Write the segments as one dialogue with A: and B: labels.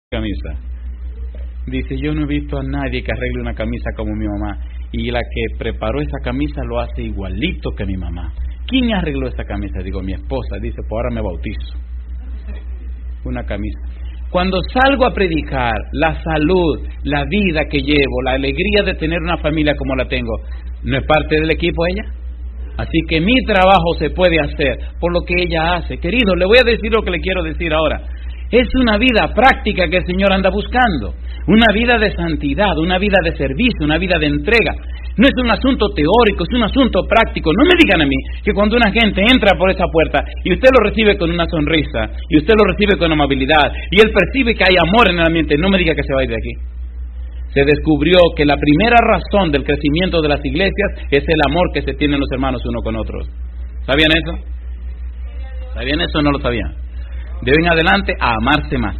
A: camisa. Dice, yo no he visto a nadie que arregle una camisa como mi mamá, y la que preparó esa camisa lo hace igualito que mi mamá. ¿Quién arregló esa camisa? Digo, mi esposa. Dice, pues ahora me bautizo. Una camisa. Cuando salgo a predicar la salud, la vida que llevo, la alegría de tener una familia como la tengo, ¿no es parte del equipo ella? Así que mi trabajo se puede hacer por lo que ella hace. Querido, le voy a decir lo que le quiero decir ahora. Es una vida práctica que el Señor anda buscando, una vida de santidad, una vida de servicio, una vida de entrega. No es un asunto teórico, es un asunto práctico. No me digan a mí que cuando una gente entra por esa puerta y usted lo recibe con una sonrisa, y usted lo recibe con amabilidad, y él percibe que hay amor en el ambiente, no me diga que se va a ir de aquí. Se descubrió que la primera razón del crecimiento de las iglesias es el amor que se tienen los hermanos uno con otros. ¿Sabían eso? ¿Sabían eso o no lo sabían? De hoy en adelante a amarse más.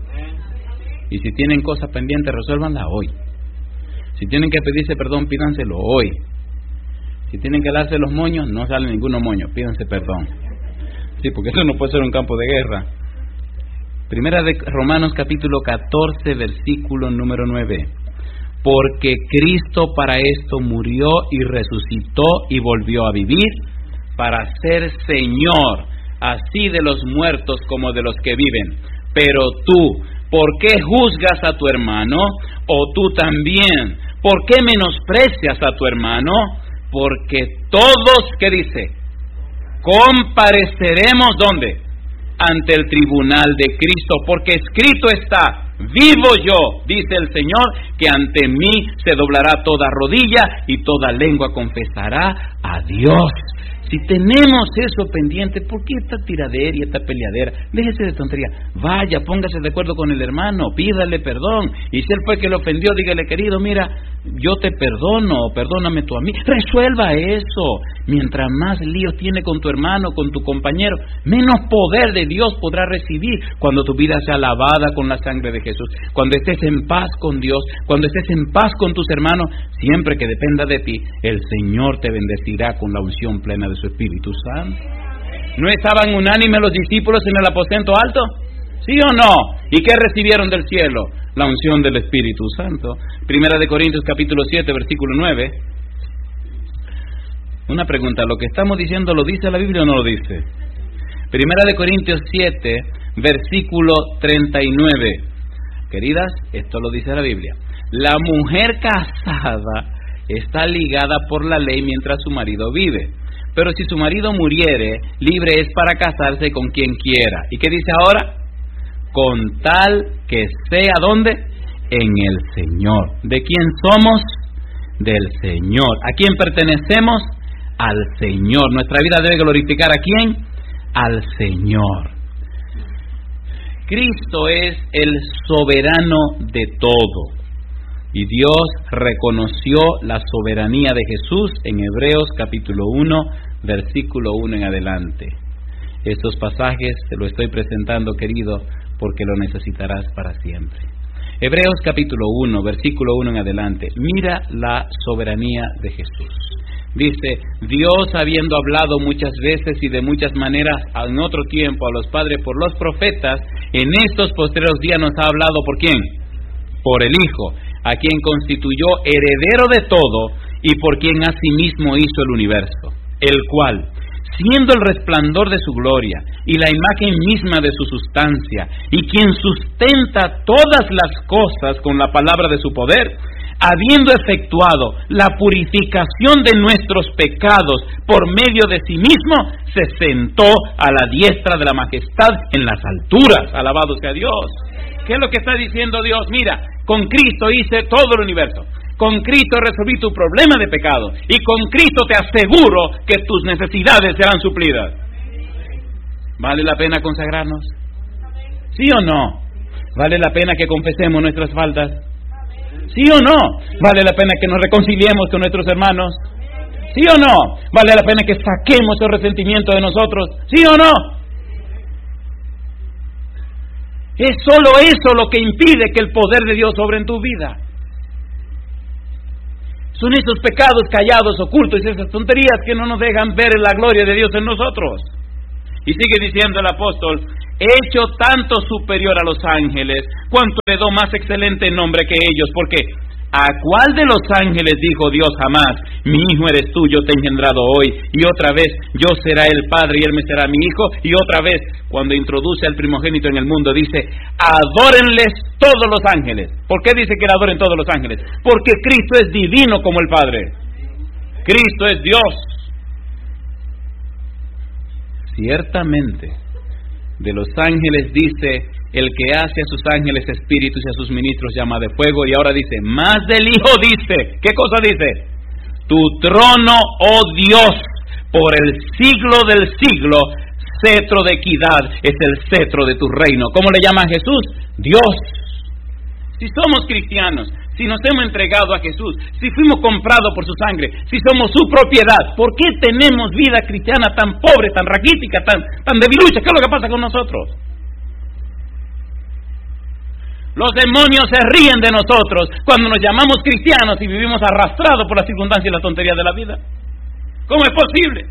A: Y si tienen cosas pendientes, resuélvanlas hoy. Si tienen que pedirse perdón, pídanselo hoy. Si tienen que darse los moños, no sale ninguno moño, pídanse perdón. Sí, porque eso no puede ser un campo de guerra. Primera de Romanos capítulo 14, versículo número 9. Porque Cristo para esto murió y resucitó y volvió a vivir, para ser Señor, así de los muertos como de los que viven. Pero tú, ¿por qué juzgas a tu hermano? O tú también, ¿por qué menosprecias a tu hermano? Porque todos, ¿qué dice? Compareceremos, ¿dónde? Ante el tribunal de Cristo, porque escrito está, vivo yo, dice el Señor, que ante mí se doblará toda rodilla y toda lengua confesará a Dios. Si tenemos eso pendiente, ¿por qué esta tiradera y esta peleadera? Déjese de tontería. Vaya, póngase de acuerdo con el hermano, pídale perdón. Y si él fue que le ofendió, dígale, querido, mira, yo te perdono, perdóname tú a mí. Resuelva eso. Mientras más líos tiene con tu hermano, con tu compañero, menos poder de Dios podrás recibir cuando tu vida sea lavada con la sangre de Jesús. Cuando estés en paz con Dios, cuando estés en paz con tus hermanos, siempre que dependa de ti, el Señor te bendecirá con la unción plena de su Espíritu Santo. ¿No estaban unánimes los discípulos en el aposento alto? ¿Sí o no? ¿Y qué recibieron del cielo? La unción del Espíritu Santo. Primera de Corintios capítulo 7, versículo 9. Una pregunta, ¿lo que estamos diciendo lo dice la Biblia o no lo dice? Primera de Corintios 7, versículo 39. Queridas, esto lo dice la Biblia. La mujer casada está ligada por la ley mientras su marido vive. Pero si su marido muriere, libre es para casarse con quien quiera. ¿Y qué dice ahora? Con tal que sea, ¿dónde? En el Señor. ¿De quién somos? Del Señor. ¿A quién pertenecemos? Al Señor. Nuestra vida debe glorificar ¿a quién? Al Señor. Cristo es el soberano de todo. Y Dios reconoció la soberanía de Jesús en Hebreos capítulo 1, versículo 1 en adelante. Estos pasajes te lo estoy presentando, querido, porque lo necesitarás para siempre. Hebreos capítulo 1, versículo 1 en adelante. Mira la soberanía de Jesús. Dice, Dios habiendo hablado muchas veces y de muchas maneras en otro tiempo a los padres por los profetas, en estos postreros días nos ha hablado ¿por quién? Por el Hijo, a quien constituyó heredero de todo y por quien asimismo hizo el universo, el cual, siendo el resplandor de su gloria y la imagen misma de su sustancia, y quien sustenta todas las cosas con la palabra de su poder, habiendo efectuado la purificación de nuestros pecados por medio de sí mismo, se sentó a la diestra de la majestad en las alturas. Alabado sea Dios. ¿Qué es lo que está diciendo Dios? Mira, con Cristo hice todo el universo. Con Cristo resolví tu problema de pecado. Y con Cristo te aseguro que tus necesidades serán suplidas. ¿Vale la pena consagrarnos? ¿Sí o no? ¿Vale la pena que confesemos nuestras faltas? ¿Sí o no? ¿Vale la pena que nos reconciliemos con nuestros hermanos? ¿Sí o no? ¿Vale la pena que saquemos el resentimiento de nosotros? ¿Sí o no? Es solo eso lo que impide que el poder de Dios sobre en tu vida. Son esos pecados callados, ocultos, y esas tonterías que no nos dejan ver la gloria de Dios en nosotros. Y sigue diciendo el apóstol, hecho tanto superior a los ángeles, cuanto heredó más excelente nombre que ellos, porque ¿a cuál de los ángeles dijo Dios jamás, mi hijo eres tú, yo te he engendrado hoy? Y otra vez, yo será el padre y él me será mi hijo. Y otra vez, cuando introduce al primogénito en el mundo, dice, adórenles todos los ángeles. ¿Por qué dice que le adoren todos los ángeles? Porque Cristo es divino como el Padre. Cristo es Dios. Ciertamente, de los ángeles dice, el que hace a sus ángeles espíritus y a sus ministros llama de fuego. Y ahora dice, más del Hijo dice, ¿qué cosa dice? Tu trono, oh Dios, por el siglo del siglo, cetro de equidad es el cetro de tu reino. ¿Cómo le llama a Jesús? Dios. Si somos cristianos, si nos hemos entregado a Jesús, si fuimos comprados por su sangre, si somos su propiedad, ¿por qué tenemos vida cristiana tan pobre, tan raquítica, tan debilucha? ¿Qué es lo que pasa con nosotros? Los demonios se ríen de nosotros cuando nos llamamos cristianos y vivimos arrastrados por las circunstancias y la tontería de la vida. ¿Cómo es posible?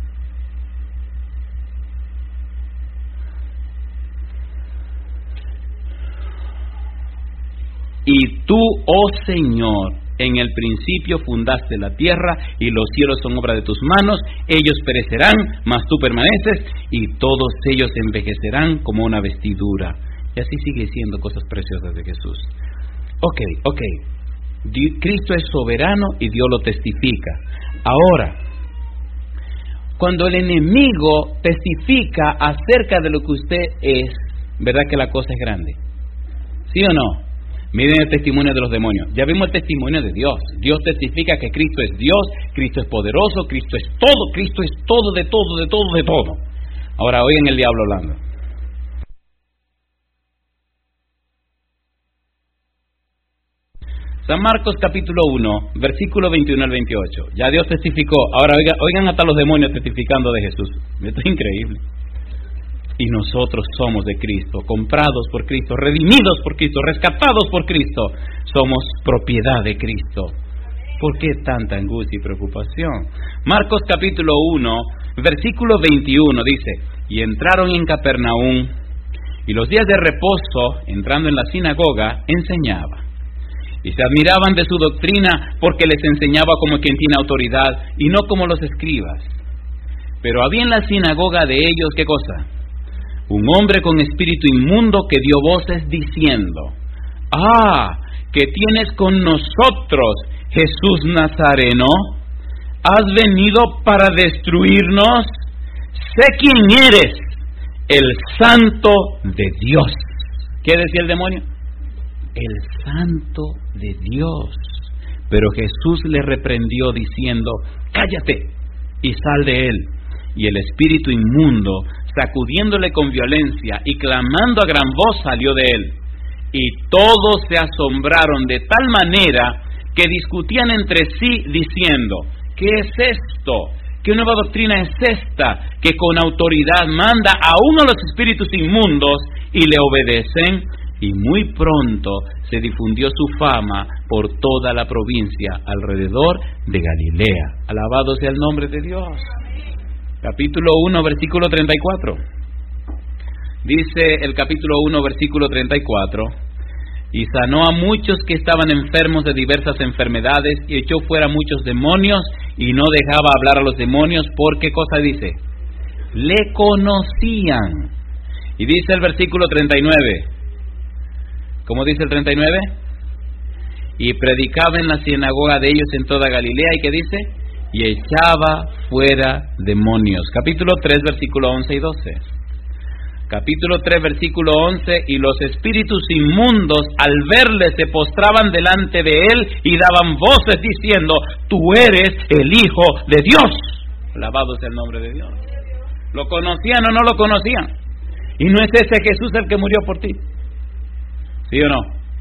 A: Y tú, oh Señor, en el principio fundaste la tierra y los cielos son obra de tus manos. Ellos perecerán, mas tú permaneces, y todos ellos envejecerán como una vestidura. Y así sigue siendo cosas preciosas de Jesús. Ok. Cristo es soberano y Dios lo testifica. Ahora, cuando el enemigo testifica acerca de lo que usted es, ¿verdad que la cosa es grande? ¿Sí o no? Miren el testimonio de los demonios. Ya vimos el testimonio de Dios. Dios testifica que Cristo es Dios, Cristo es poderoso, Cristo es todo, de todo. Ahora oigan el diablo hablando. San Marcos capítulo 1, versículo 21 al 28. Ya Dios testificó. Ahora oigan hasta los demonios testificando de Jesús. Esto es increíble. Y nosotros somos de Cristo, comprados por Cristo, redimidos por Cristo, rescatados por Cristo. Somos propiedad de Cristo. ¿Por qué tanta angustia y preocupación? Marcos capítulo 1, versículo 21 dice, y entraron en Capernaum, y los días de reposo, entrando en la sinagoga, enseñaba. Y se admiraban de su doctrina, porque les enseñaba como quien tiene autoridad, y no como los escribas. Pero había en la sinagoga de ellos, ¿qué cosa? Un hombre con espíritu inmundo que dio voces diciendo, ¿qué tienes con nosotros, Jesús Nazareno? ¿Has venido para destruirnos? Sé quién eres, el Santo de Dios. ¿Qué decía el demonio? El Santo de Dios. Pero Jesús le reprendió diciendo, cállate y sal de él. Y el espíritu inmundo, sacudiéndole con violencia y clamando a gran voz, salió de él. Y todos se asombraron de tal manera que discutían entre sí diciendo, ¿qué es esto? ¿Qué nueva doctrina es esta que con autoridad manda aún a los espíritus inmundos y le obedecen? Y muy pronto se difundió su fama por toda la provincia alrededor de Galilea. Alabado sea el nombre de Dios. Capítulo 1, versículo 34. Dice el capítulo 1, versículo 34. Y sanó a muchos que estaban enfermos de diversas enfermedades y echó fuera muchos demonios y no dejaba hablar a los demonios. ¿Por qué cosa dice? Le conocían. Y dice el versículo 39. ¿Cómo dice el 39? Y predicaba en la sinagoga de ellos en toda Galilea. ¿Y qué dice? Y echaba fuera demonios. Capítulo 3, versículo 11 y 12. Capítulo 3, versículo 11. Y los espíritus inmundos al verle se postraban delante de él y daban voces diciendo, tú eres el Hijo de Dios. Alabado sea el nombre de Dios. ¿Lo conocían o no lo conocían? ¿Y no es ese Jesús el que murió por ti? ¿Sí o no?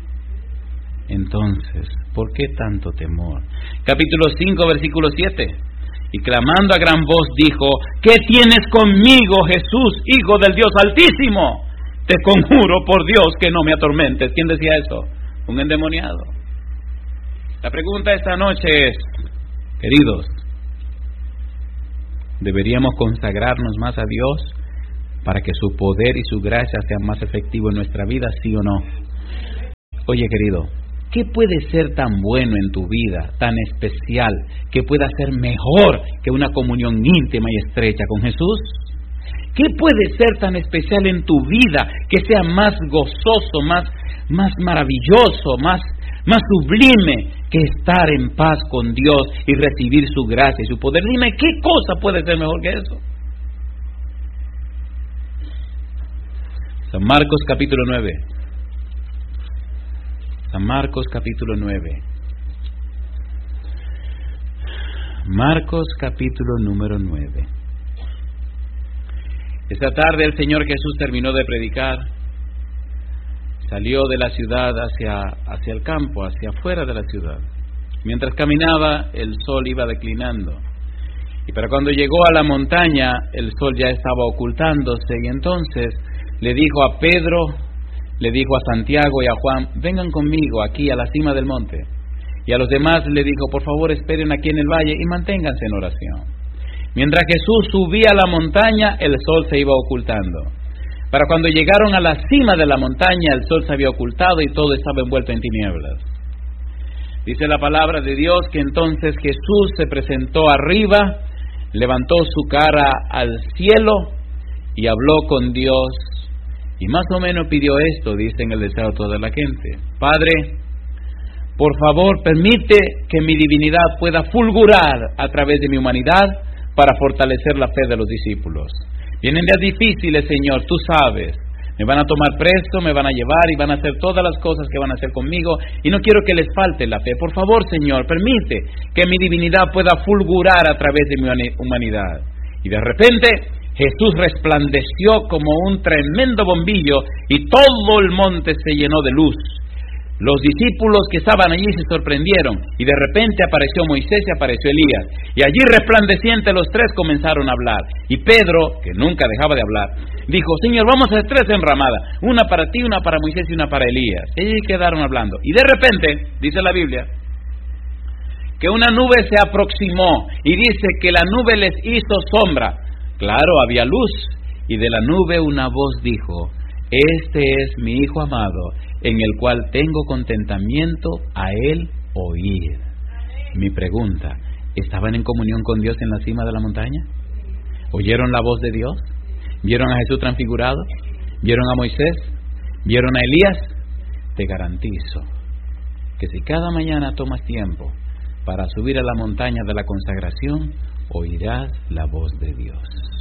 A: Entonces, ¿por qué tanto temor? Capítulo 5, versículo 7. Y clamando a gran voz dijo, ¿qué tienes conmigo, Jesús, Hijo del Dios Altísimo? Te conjuro por Dios que no me atormentes. ¿Quién decía eso? Un endemoniado. La pregunta esta noche es, queridos, ¿deberíamos consagrarnos más a Dios para que su poder y su gracia sean más efectivos en nuestra vida, ¿sí o no? Oye, querido, ¿qué puede ser tan bueno en tu vida, tan especial, que pueda ser mejor que una comunión íntima y estrecha con Jesús? ¿Qué puede ser tan especial en tu vida que sea más gozoso, más maravilloso, más sublime que estar en paz con Dios y recibir su gracia y su poder? Dime, ¿qué cosa puede ser mejor que eso? San Marcos capítulo 9. San Marcos capítulo 9. Marcos capítulo número 9. Esta tarde el Señor Jesús terminó de predicar, salió de la ciudad hacia el campo, hacia afuera de la ciudad. Mientras caminaba, el sol iba declinando. Y para cuando llegó a la montaña, el sol ya estaba ocultándose, y entonces le dijo a Pedro, le dijo a Santiago y a Juan: vengan conmigo aquí a la cima del monte. Y a los demás le dijo: por favor, esperen aquí en el valle y manténganse en oración. Mientras Jesús subía a la montaña, el sol se iba ocultando. Para cuando llegaron a la cima de la montaña, el sol se había ocultado y todo estaba envuelto en tinieblas. Dice la palabra de Dios que entonces Jesús se presentó arriba, levantó su cara al cielo y habló con Dios. Y más o menos pidió esto, dice en el deseo de toda la gente: Padre, por favor, permite que mi divinidad pueda fulgurar a través de mi humanidad para fortalecer la fe de los discípulos. Vienen días difíciles, Señor, tú sabes. Me van a tomar preso, me van a llevar y van a hacer todas las cosas que van a hacer conmigo, y no quiero que les falte la fe. Por favor, Señor, permite que mi divinidad pueda fulgurar a través de mi humanidad. Y de repente Jesús resplandeció como un tremendo bombillo y todo el monte se llenó de luz. Los discípulos que estaban allí se sorprendieron, y de repente apareció Moisés y apareció Elías, y allí resplandeciente los tres comenzaron a hablar. Y Pedro, que nunca dejaba de hablar, dijo: Señor, vamos a hacer tres enramadas, una para ti, una para Moisés y una para Elías. Y allí quedaron hablando, y de repente, dice la Biblia, que una nube se aproximó, y dice que la nube les hizo sombra. Claro, había luz, y de la nube una voz dijo: este es mi Hijo amado, en el cual tengo contentamiento, a él oír. Mi pregunta: ¿estaban en comunión con Dios en la cima de la montaña? ¿Oyeron la voz de Dios? ¿Vieron a Jesús transfigurado? ¿Vieron a Moisés? ¿Vieron a Elías? Te garantizo que si cada mañana tomas tiempo para subir a la montaña de la consagración, oirás la voz de Dios.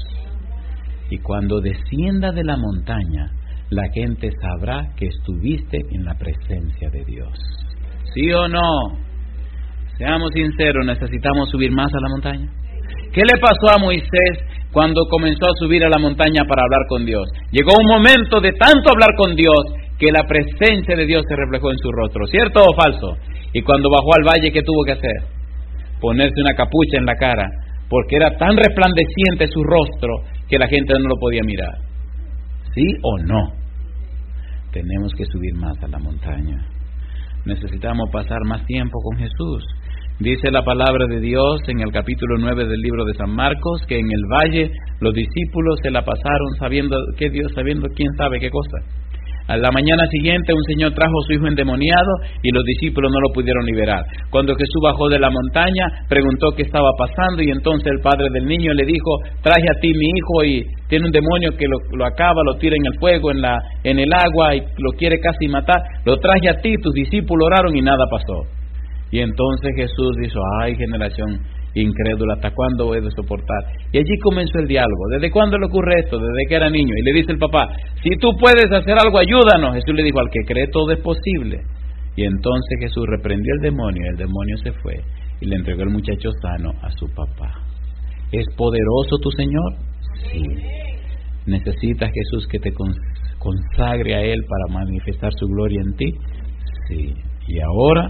A: Y cuando descienda de la montaña, la gente sabrá que estuviste en la presencia de Dios. ¿Sí o no? Seamos sinceros, ¿necesitamos subir más a la montaña? ¿Qué le pasó a Moisés cuando comenzó a subir a la montaña para hablar con Dios? Llegó un momento de tanto hablar con Dios que la presencia de Dios se reflejó en su rostro, ¿cierto o falso? Y cuando bajó al valle, ¿qué tuvo que hacer? Ponerse una capucha en la cara, porque era tan resplandeciente su rostro que la gente no lo podía mirar. ¿Sí o no? Tenemos que subir más a la montaña. Necesitamos pasar más tiempo con Jesús. Dice la palabra de Dios en el capítulo 9 del libro de San Marcos que en el valle los discípulos se la pasaron sabiendo quién sabe qué cosa. A la mañana siguiente un señor trajo a su hijo endemoniado y los discípulos no lo pudieron liberar. Cuando Jesús bajó de la montaña, preguntó qué estaba pasando, y entonces el padre del niño le dijo: traje a ti mi hijo y tiene un demonio que lo acaba, lo tira en el fuego, en el agua, y lo quiere casi matar. Lo traje a ti, tus discípulos oraron y nada pasó. Y entonces Jesús dijo: ay, generación incrédula, ¿hasta cuándo voy a soportar? Y allí comenzó el diálogo. ¿Desde cuándo le ocurre esto? Desde que era niño. Y le dice el papá: si tú puedes hacer algo, ayúdanos. Jesús le dijo: al que cree todo es posible. Y entonces Jesús reprendió al demonio, y el demonio se fue y le entregó el muchacho sano a su papá. ¿Es poderoso tu Señor? Sí. ¿Necesitas Jesús que te consagre a Él para manifestar su gloria en ti? Sí. Y ahora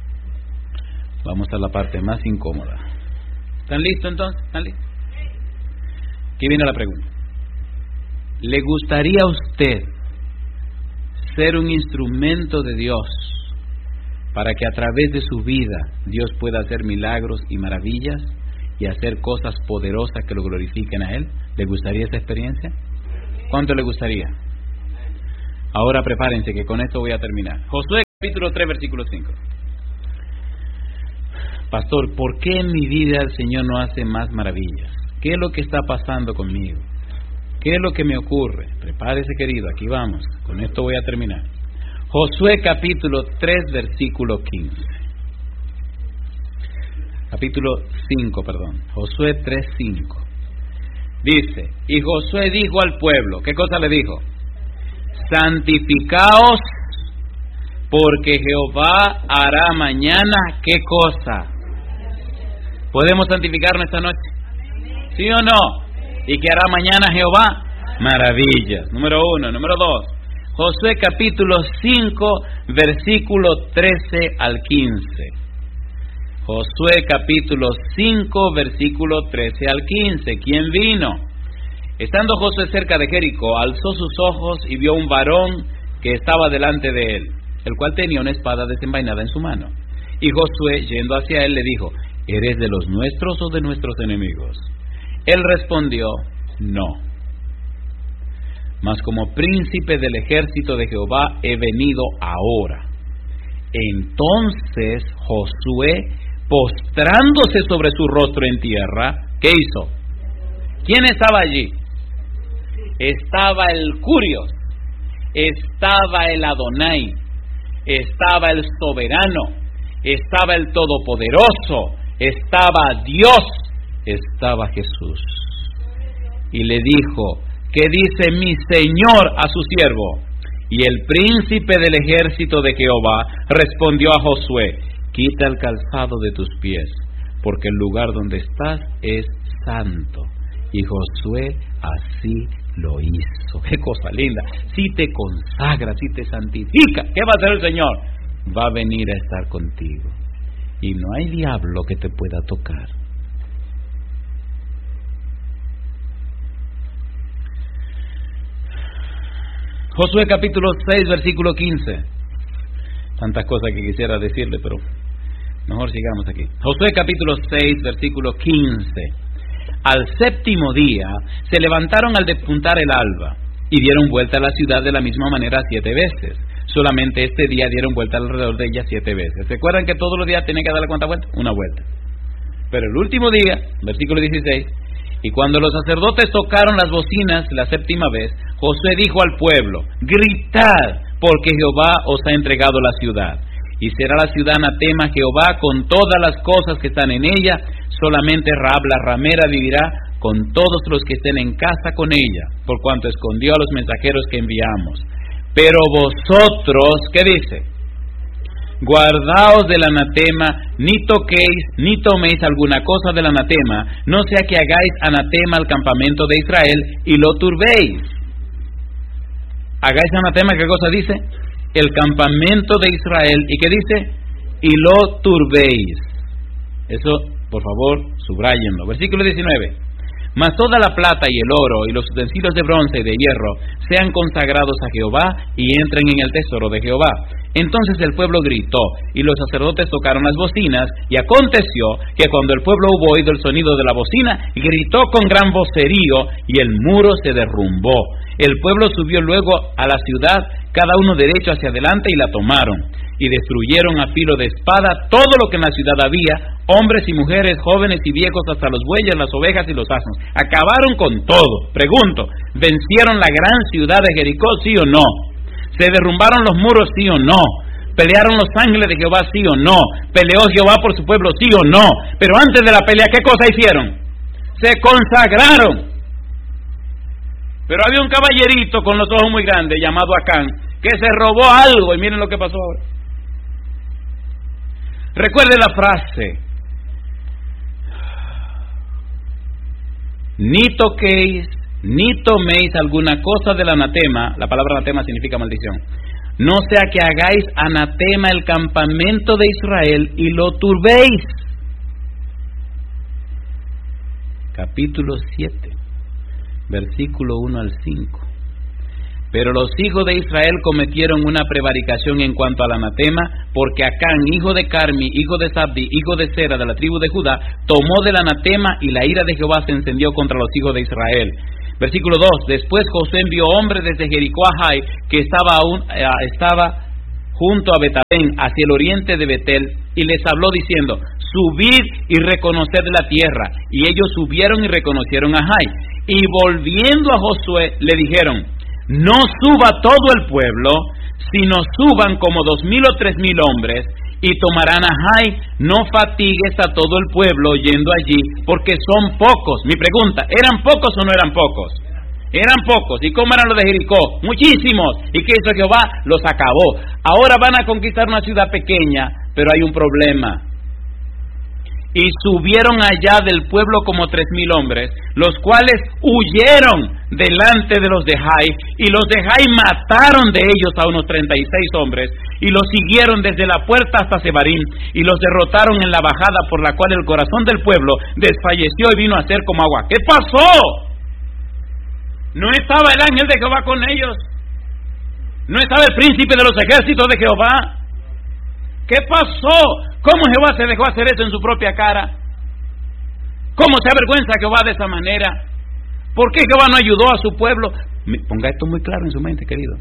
A: vamos a la parte más incómoda. ¿Están listos entonces? ¿Están listos? Aquí viene la pregunta. ¿Le gustaría a usted ser un instrumento de Dios para que a través de su vida Dios pueda hacer milagros y maravillas y hacer cosas poderosas que lo glorifiquen a Él? ¿Le gustaría esa experiencia? ¿Cuánto le gustaría? Ahora prepárense, que con esto voy a terminar. Josué capítulo 3, versículo 5. Pastor, ¿por qué en mi vida el Señor no hace más maravillas? ¿Qué es lo que está pasando conmigo? ¿Qué es lo que me ocurre? Prepárese, querido, aquí vamos. Con esto voy a terminar. Josué capítulo 3, versículo 15. Capítulo 5, perdón. Josué 3, 5. Dice, y Josué dijo al pueblo, ¿qué cosa le dijo? Santificaos, porque Jehová hará mañana, ¿qué cosa? ¿Podemos santificarnos esta noche? ¿Sí o no? ¿Y qué hará mañana Jehová? Maravillas. Número 1. Número 2. Josué capítulo 5, versículo 13 al 15. Josué capítulo 5, versículo 13 al 15. ¿Quién vino? Estando Josué cerca de Jericó, alzó sus ojos y vio un varón que estaba delante de él, el cual tenía una espada desenvainada en su mano. Y Josué, yendo hacia él, le dijo, ¿eres de los nuestros o de nuestros enemigos? Él respondió, no. Mas como príncipe del ejército de Jehová he venido ahora. Entonces Josué, postrándose sobre su rostro en tierra, ¿qué hizo? ¿Quién estaba allí? Estaba el Curios, estaba el Adonai, estaba el soberano, estaba el todopoderoso, estaba Dios, estaba Jesús. Y le dijo, ¿qué dice mi Señor a su siervo? Y el príncipe del ejército de Jehová respondió a Josué, quita el calzado de tus pies, porque el lugar donde estás es santo. Y Josué así lo hizo. ¡Qué cosa linda! Si te consagras, si te santifica, ¿qué va a hacer el Señor? Va a venir a estar contigo. Y no hay diablo que te pueda tocar. Josué capítulo 6, versículo 15. Tantas cosas que quisiera decirle, pero mejor sigamos aquí. Josué capítulo 6, versículo 15. Al séptimo día se levantaron al despuntar el alba y dieron vuelta a la ciudad de la misma manera 7 veces. Solamente este día dieron vuelta alrededor de ella 7 veces. ¿Recuerdan que todos los días tienen que darle cuánta vuelta? Una vuelta. Pero el último día, versículo 16, y cuando los sacerdotes tocaron las bocinas la séptima vez, Josué dijo al pueblo, gritad, porque Jehová os ha entregado la ciudad. Y será la ciudad anatema Jehová con todas las cosas que están en ella, solamente Rahab la ramera vivirá con todos los que estén en casa con ella, por cuanto escondió a los mensajeros que enviamos. Pero vosotros, ¿qué dice? Guardaos del anatema, ni toquéis, ni toméis alguna cosa del anatema, no sea que hagáis anatema al campamento de Israel y lo turbéis. Hagáis anatema, ¿qué cosa dice? El campamento de Israel, ¿y qué dice? Y lo turbéis. Eso, por favor, subrayenlo. Versículo 19. Mas toda la plata y el oro y los utensilios de bronce y de hierro sean consagrados a Jehová y entren en el tesoro de Jehová. Entonces el pueblo gritó y los sacerdotes tocaron las bocinas, y aconteció que cuando el pueblo hubo oído el sonido de la bocina, gritó con gran vocerío y el muro se derrumbó. El pueblo subió luego a la ciudad, cada uno derecho hacia adelante, y la tomaron, y destruyeron a filo de espada todo lo que en la ciudad había, hombres y mujeres, jóvenes y viejos, hasta los bueyes, las ovejas y los asnos. Acabaron con todo. Pregunto, ¿vencieron la gran ciudad de Jericó, sí o no? ¿Se derrumbaron los muros, sí o no? ¿Pelearon los ángeles de Jehová, sí o no? ¿Peleó Jehová por su pueblo, sí o no? Pero antes de la pelea, ¿qué cosa hicieron? Se consagraron. Pero había un caballerito con los ojos muy grandes llamado Acán, que se robó algo, y miren lo que pasó ahora. Recuerde la frase, ni toquéis, ni toméis alguna cosa del anatema. La palabra anatema significa maldición. No sea que hagáis anatema el campamento de Israel y lo turbéis. Capítulo 7, versículo 1 al 5. Pero los hijos de Israel cometieron una prevaricación en cuanto al anatema, porque Acán, hijo de Carmi, hijo de Sabdi, hijo de Sera, de la tribu de Judá, tomó del anatema, y la ira de Jehová se encendió contra los hijos de Israel. Versículo 2. Después Josué envió hombres desde Jericó a Jai, que estaba junto a Betabén, hacia el oriente de Betel, y les habló diciendo: subid y reconoced la tierra. Y ellos subieron y reconocieron a Jai. Y volviendo a Josué, le dijeron: no suba todo el pueblo, sino suban como 2,000 o 3,000 hombres, y tomarán a Jai. No fatigues a todo el pueblo yendo allí, porque son pocos. Mi pregunta: ¿eran pocos o no eran pocos? Eran pocos. ¿Y cómo eran los de Jericó? Muchísimos. ¿Y qué hizo Jehová? Los acabó. Ahora van a conquistar una ciudad pequeña, pero hay un problema. Y subieron allá del pueblo como 3,000 hombres, los cuales huyeron delante de los de Jai, y los de Jai mataron de ellos a unos 36 hombres, y los siguieron desde la puerta hasta Sebarim, y los derrotaron en la bajada, por la cual el corazón del pueblo desfalleció y vino a ser como agua. ¿Qué pasó? ¿No estaba el ángel de Jehová con ellos? ¿No estaba el príncipe de los ejércitos de Jehová? ¿Qué pasó? ¿Cómo Jehová se dejó hacer eso en su propia cara? ¿Cómo se avergüenza Jehová de esa manera? ¿Por qué Jehová no ayudó a su pueblo? Ponga esto muy claro en su mente, querido.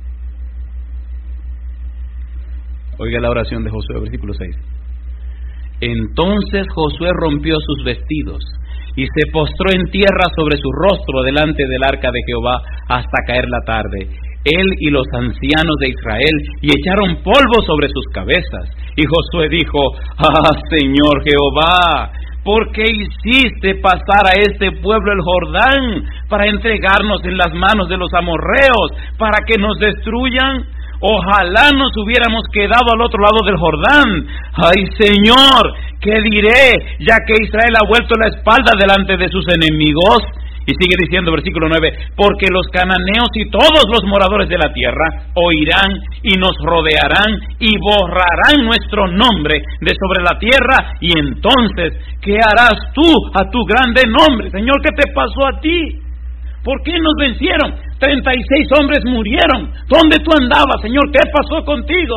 A: Oiga la oración de Josué, versículo 6. Entonces Josué rompió sus vestidos y se postró en tierra sobre su rostro delante del arca de Jehová hasta caer la tarde, él y los ancianos de Israel, y echaron polvo sobre sus cabezas. Y Josué dijo: Señor Jehová, ¿por qué hiciste pasar a este pueblo el Jordán para entregarnos en las manos de los amorreos, para que nos destruyan? Ojalá nos hubiéramos quedado al otro lado del Jordán. ¡Ay, Señor! ¿Qué diré, ya que Israel ha vuelto la espalda delante de sus enemigos? Y sigue diciendo, versículo 9: porque los cananeos y todos los moradores de la tierra oirán y nos rodearán y borrarán nuestro nombre de sobre la tierra. Y entonces, ¿qué harás tú a tu grande nombre? Señor, ¿qué te pasó a ti? ¿Por qué nos vencieron? 36 hombres murieron. ¿Dónde tú andabas, Señor? ¿Qué pasó contigo?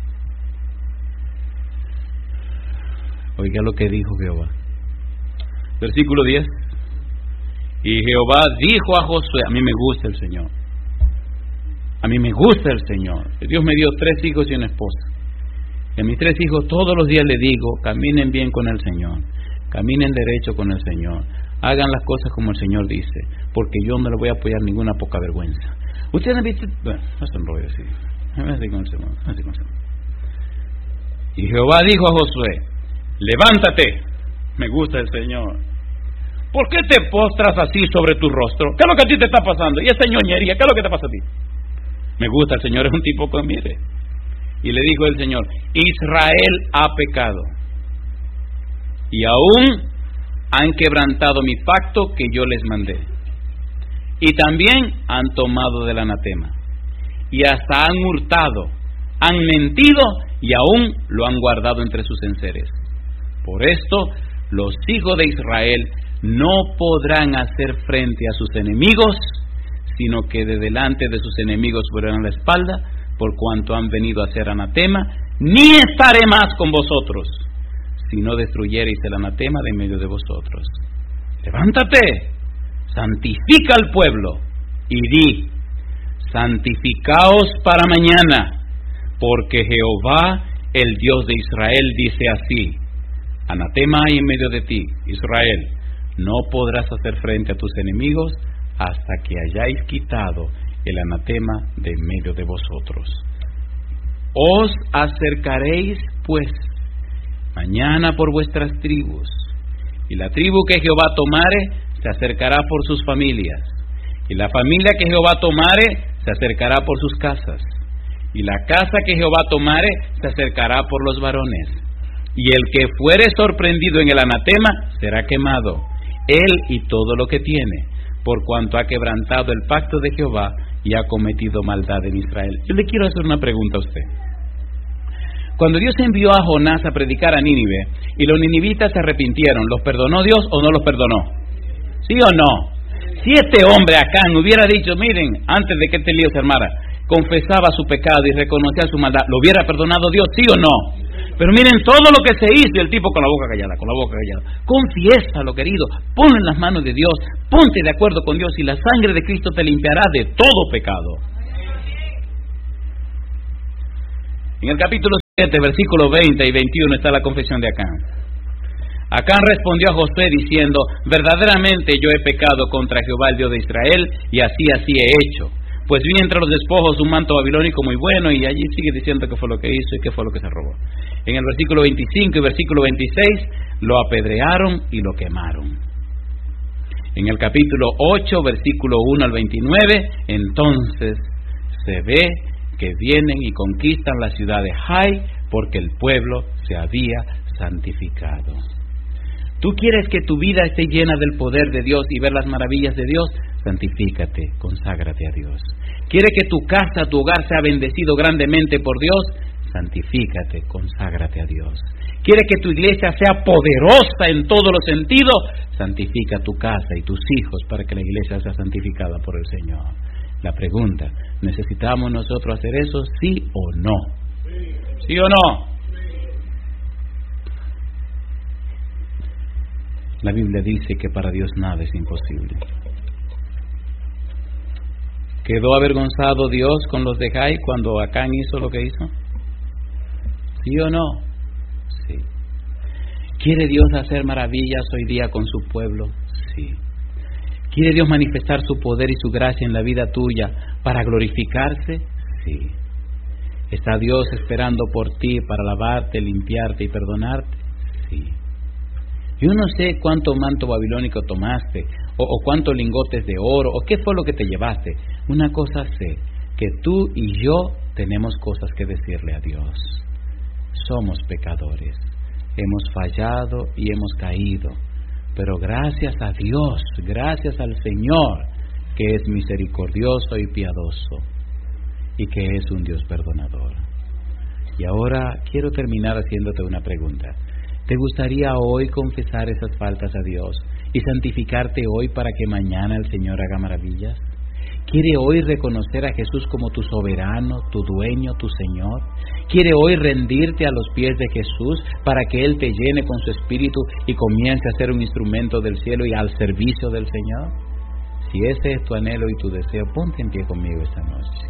A: Oiga lo que dijo Jehová. Versículo 10. Y Jehová dijo a Josué: a mí me gusta el Señor. A mí me gusta el Señor. Dios me dio 3 hijos y una esposa. Y a mis 3 hijos todos los días le digo: caminen bien con el Señor. Caminen derecho con el Señor. Hagan las cosas como el Señor dice, porque yo no le voy a apoyar ninguna poca vergüenza. Ustedes han visto... Bueno, no se enrolle así. Así con el Señor. Y Jehová dijo a Josué: levántate. Me gusta el Señor. ¿Por qué te postras así sobre tu rostro? ¿Qué es lo que a ti te está pasando? Y esa ñoñería, ¿qué es lo que te pasa a ti? Me gusta el Señor, es un tipo que mire. Y le dijo el Señor: Israel ha pecado, y aún han quebrantado mi pacto que yo les mandé, y también han tomado del anatema, y hasta han hurtado, han mentido, y aún lo han guardado entre sus enseres. Por esto los hijos de Israel no podrán hacer frente a sus enemigos, sino que de delante de sus enemigos volverán la espalda, por cuanto han venido a hacer anatema. Ni estaré más con vosotros, si no destruyereis el anatema de en medio de vosotros. Levántate, santifica al pueblo, y di: santificaos para mañana, porque Jehová, el Dios de Israel, dice así: anatema hay en medio de ti, Israel, no podrás hacer frente a tus enemigos hasta que hayáis quitado el anatema de en medio de vosotros. Os acercaréis pues mañana por vuestras tribus, y la tribu que Jehová tomare se acercará por sus familias, y la familia que Jehová tomare se acercará por sus casas, y la casa que Jehová tomare se acercará por los varones, y el que fuere sorprendido en el anatema será quemado, él y todo lo que tiene, por cuanto ha quebrantado el pacto de Jehová y ha cometido maldad en Israel. Yo le quiero hacer una pregunta a usted. Cuando Dios envió a Jonás a predicar a Nínive y los ninivitas se arrepintieron, ¿los perdonó Dios o no los perdonó? ¿Sí o no? Si este hombre acá no hubiera dicho: miren, antes de que este lío se armara, confesaba su pecado y reconocía su maldad, ¿lo hubiera perdonado Dios? ¿Sí o no? Pero miren todo lo que se hizo y el tipo con la boca callada. Confiésalo, querido, ponlo en las manos de Dios, ponte de acuerdo con Dios y la sangre de Cristo te limpiará de todo pecado. En el capítulo 7, versículos 20 y 21 está la confesión de Acán. Acán respondió a Josué diciendo: verdaderamente yo he pecado contra Jehová el Dios de Israel, y así he hecho. Pues vi entre los despojos un manto babilónico muy bueno, y allí sigue diciendo qué fue lo que hizo y qué fue lo que se robó. En el versículo 25 y versículo 26 lo apedrearon y lo quemaron. En el capítulo 8, versículo 1 al 29, entonces se ve que vienen y conquistan la ciudad de Jai, porque el pueblo se había santificado. ¿Tú quieres que tu vida esté llena del poder de Dios y ver las maravillas de Dios? Santifícate, conságrate a Dios. ¿Quieres que tu casa, tu hogar sea bendecido grandemente por Dios? Santifícate, conságrate a Dios. ¿Quieres que tu iglesia sea poderosa en todos los sentidos? Santifica tu casa y tus hijos para que la iglesia sea santificada por el Señor. La pregunta, ¿necesitamos nosotros hacer eso, sí o no? ¿Sí o no? La Biblia dice que para Dios nada es imposible. ¿Quedó avergonzado Dios con los de Jai cuando Acán hizo lo que hizo? ¿Sí o no? Sí. ¿Quiere Dios hacer maravillas hoy día con su pueblo? Sí. ¿Quiere Dios manifestar su poder y su gracia en la vida tuya para glorificarse? Sí. ¿Está Dios esperando por ti para lavarte, limpiarte y perdonarte? Sí. Yo no sé cuánto manto babilónico tomaste, o cuántos lingotes de oro, o qué fue lo que te llevaste. Una cosa sé, que tú y yo tenemos cosas que decirle a Dios. Somos pecadores, hemos fallado y hemos caído, pero gracias a Dios, gracias al Señor, que es misericordioso y piadoso, y que es un Dios perdonador. Y ahora quiero terminar haciéndote una pregunta. ¿Te gustaría hoy confesar esas faltas a Dios y santificarte hoy para que mañana el Señor haga maravillas? ¿Quiere hoy reconocer a Jesús como tu soberano, tu dueño, tu Señor? ¿Quiere hoy rendirte a los pies de Jesús para que Él te llene con su Espíritu y comience a ser un instrumento del cielo y al servicio del Señor? Si ese es tu anhelo y tu deseo, ponte en pie conmigo esta noche.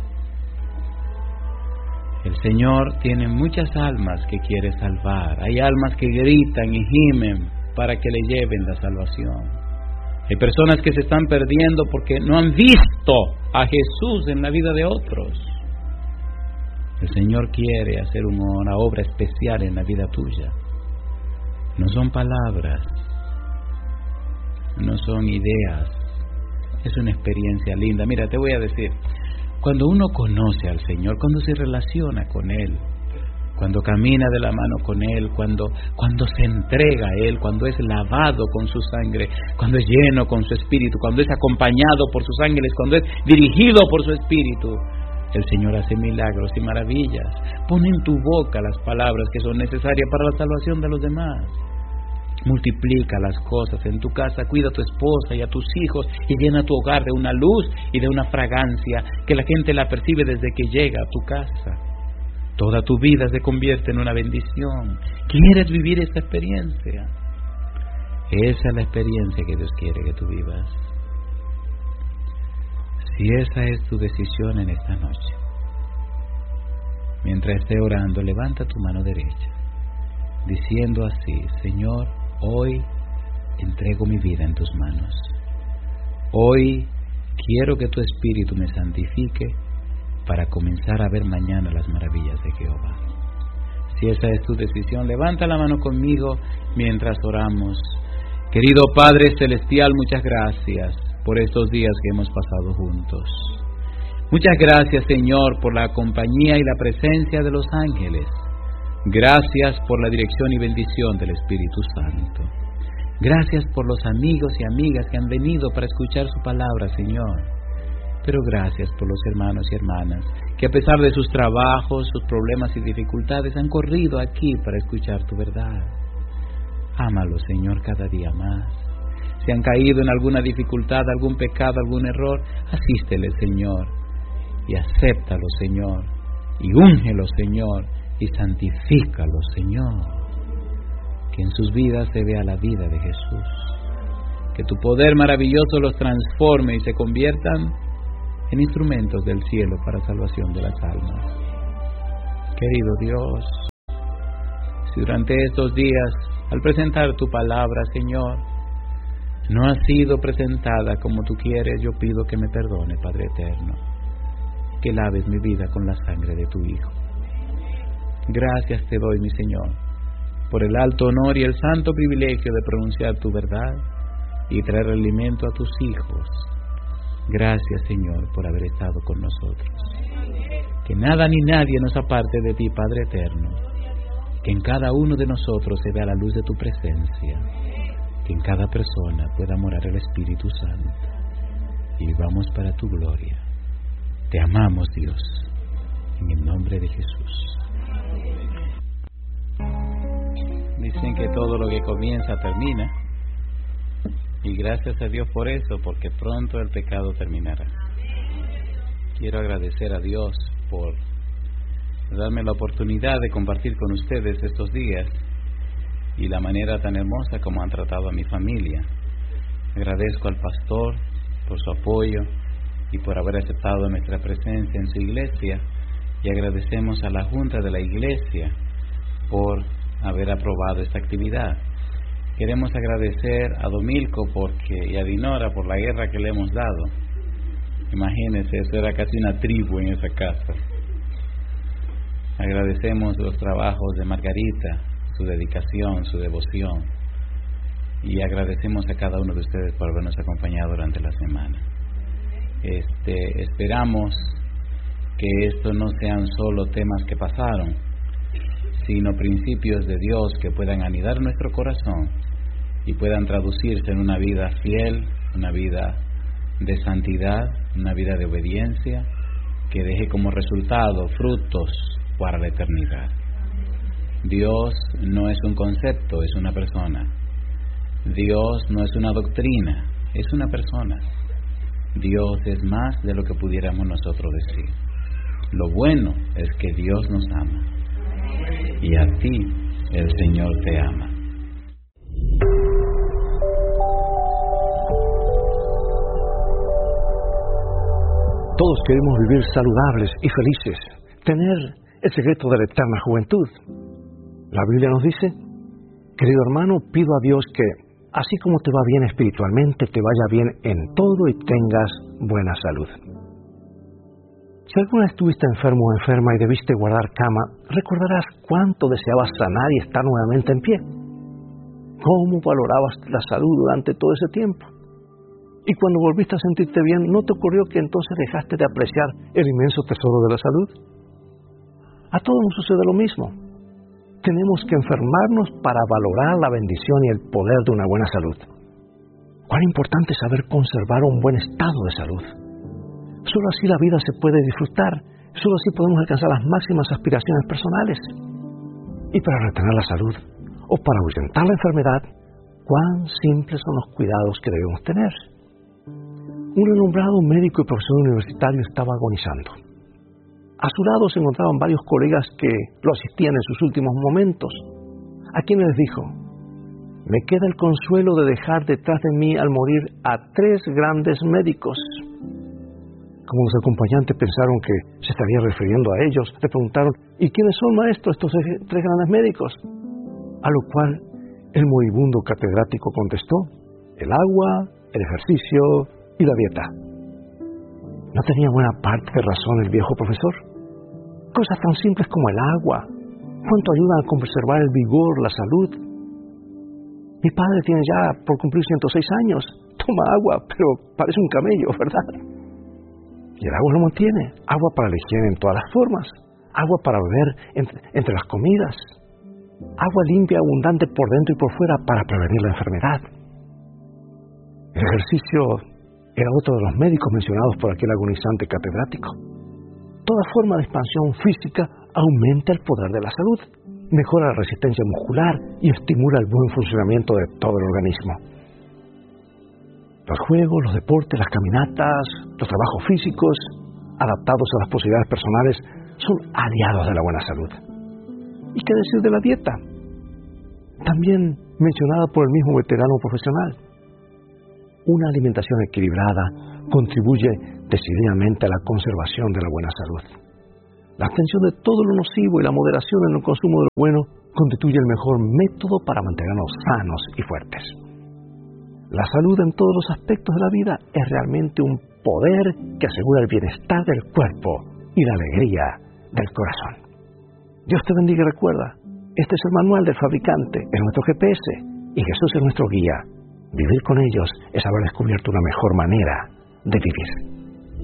A: El Señor tiene muchas almas que quiere salvar. Hay almas que gritan y gimen para que le lleven la salvación. Hay personas que se están perdiendo porque no han visto a Jesús en la vida de otros. El Señor quiere hacer una obra especial en la vida tuya. No son palabras, no son ideas, es una experiencia linda. Mira, te voy a decir, cuando uno conoce al Señor, cuando se relaciona con Él, cuando camina de la mano con Él, cuando se entrega a Él, cuando es lavado con su sangre, cuando es lleno con su Espíritu, cuando es acompañado por sus ángeles, cuando es dirigido por su Espíritu, el Señor hace milagros y maravillas. Pone en tu boca las palabras que son necesarias para la salvación de los demás. Multiplica las cosas en tu casa, cuida a tu esposa y a tus hijos y llena tu hogar de una luz y de una fragancia que la gente la percibe desde que llega a tu casa. Toda tu vida se convierte en una bendición. ¿Quieres vivir esta experiencia? Esa es la experiencia que Dios quiere que tú vivas. Si esa es tu decisión en esta noche, mientras esté orando, levanta tu mano derecha, diciendo así: Señor, hoy entrego mi vida en tus manos. Hoy quiero que tu Espíritu me santifique para comenzar a ver mañana las maravillas de Jehová. Si esa es tu decisión, levanta la mano conmigo mientras oramos. Querido Padre Celestial, muchas gracias por estos días que hemos pasado juntos. Muchas gracias, Señor, por la compañía y la presencia de los ángeles. Gracias por la dirección y bendición del Espíritu Santo. Gracias por los amigos y amigas que han venido para escuchar su palabra, Señor. Pero gracias por los hermanos y hermanas que, a pesar de sus trabajos, sus problemas y dificultades, han corrido aquí para escuchar tu verdad. Ámalos, Señor, cada día más. Si han caído en alguna dificultad, algún pecado, algún error, asísteles, Señor, y acéptalos, Señor, y úngelos, Señor, y santifícalos, Señor. Que en sus vidas se vea la vida de Jesús. Que tu poder maravilloso los transforme y se conviertan en instrumentos del cielo para salvación de las almas. Querido Dios, si durante estos días, al presentar tu palabra, Señor, no ha sido presentada como tú quieres, yo pido que me perdone, Padre eterno, que laves mi vida con la sangre de tu Hijo. Gracias te doy, mi Señor, por el alto honor y el santo privilegio de pronunciar tu verdad y traer alimento a tus hijos. Gracias, Señor, por haber estado con nosotros. Que nada ni nadie nos aparte de ti, Padre eterno. Que en cada uno de nosotros se vea la luz de tu presencia. Que en cada persona pueda morar el Espíritu Santo. Y vivamos para tu gloria. Te amamos, Dios, en el nombre de Jesús. Dicen que todo lo que comienza termina. Y gracias a Dios por eso, porque pronto el pecado terminará. Quiero agradecer a Dios por darme la oportunidad de compartir con ustedes estos días y la manera tan hermosa como han tratado a mi familia. Agradezco al pastor por su apoyo y por haber aceptado nuestra presencia en su iglesia, y agradecemos a la Junta de la Iglesia por haber aprobado esta actividad. Queremos agradecer a Domilco y a Dinora por la guerra que le hemos dado. Imagínense, eso era casi una tribu en esa casa. Agradecemos los trabajos de Margarita, su dedicación, su devoción, y agradecemos a cada uno de ustedes por habernos acompañado durante la semana. Esperamos que esto no sean solo temas que pasaron, sino principios de Dios que puedan anidar nuestro corazón y puedan traducirse en una vida fiel, una vida de santidad, una vida de obediencia, que deje como resultado frutos para la eternidad. Dios no es un concepto, es una persona. Dios no es una doctrina, es una persona. Dios es más de lo que pudiéramos nosotros decir. Lo bueno es que Dios nos ama, y a ti el Señor te ama.
B: Todos queremos vivir saludables y felices, tener el secreto de la eterna juventud. La Biblia nos dice: querido hermano, pido a Dios que, así como te va bien espiritualmente, te vaya bien en todo y tengas buena salud. Si alguna vez estuviste enfermo o enferma y debiste guardar cama, recordarás cuánto deseabas sanar y estar nuevamente en pie. Cómo valorabas la salud durante todo ese tiempo. Y cuando volviste a sentirte bien, ¿no te ocurrió que entonces dejaste de apreciar el inmenso tesoro de la salud? A todos nos sucede lo mismo. Tenemos que enfermarnos para valorar la bendición y el poder de una buena salud. Cuán importante es saber conservar un buen estado de salud. Solo así la vida se puede disfrutar, solo así podemos alcanzar las máximas aspiraciones personales. Y para retener la salud, o para ahuyentar la enfermedad, cuán simples son los cuidados que debemos tener. Un renombrado médico y profesor universitario estaba agonizando. A su lado se encontraban varios colegas que lo asistían en sus últimos momentos, a quienes les dijo: me queda el consuelo de dejar detrás de mí al morir a 3 grandes médicos. Como los acompañantes pensaron que se estaría refiriendo a ellos, le preguntaron: ¿y quiénes son, maestro, estos 3 grandes médicos? A lo cual el moribundo catedrático contestó: el agua, el ejercicio y la dieta. ¿No tenía buena parte de razón el viejo profesor? Cosas tan simples como el agua, cuánto ayudan a conservar el vigor, la salud. Mi padre tiene ya por cumplir 106 años, toma agua, pero parece un camello, ¿verdad? Y el agua lo mantiene, agua para la higiene en todas las formas, agua para beber entre las comidas, agua limpia, abundante por dentro y por fuera para prevenir la enfermedad. El ejercicio era otro de los médicos mencionados por aquel agonizante catedrático. Toda forma de expansión física aumenta el poder de la salud, mejora la resistencia muscular y estimula el buen funcionamiento de todo el organismo. Los juegos, los deportes, las caminatas, los trabajos físicos, adaptados a las posibilidades personales, son aliados de la buena salud. ¿Y qué decir de la dieta? También mencionada por el mismo veterano profesional. Una alimentación equilibrada contribuye decididamente a la conservación de la buena salud. La abstención de todo lo nocivo y la moderación en el consumo de lo bueno constituye el mejor método para mantenernos sanos y fuertes. La salud en todos los aspectos de la vida es realmente un poder que asegura el bienestar del cuerpo y la alegría del corazón. Dios te bendiga y recuerda, este es el manual del fabricante, es nuestro GPS y Jesús es nuestro guía. Vivir con ellos es haber descubierto una mejor manera de vivir.